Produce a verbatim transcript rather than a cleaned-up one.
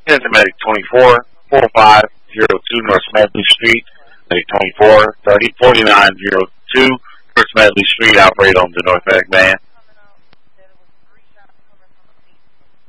Here's the Medic twenty-four, four five zero two North Smedley Street. Medic twenty-four, thirty, forty-nine zero two North Smedley Street. Operate on the North Medic van.